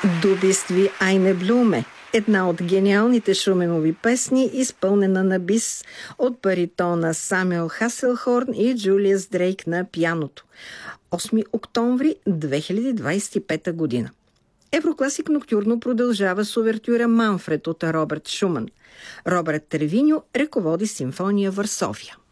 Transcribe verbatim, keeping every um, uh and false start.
Du bist wie eine Blume. Една от гениалните Шуменови песни, изпълнена на бис от баритона Самюел Хаселхорн и Джулиас Дрейк на пианото. осми октомври две хиляди двадесет и пета година. Еврокласик Ноктюрно продължава с увертюра Манфред от Роберт Шуман. Роберт Тревиньо ръководи симфония Варсовия.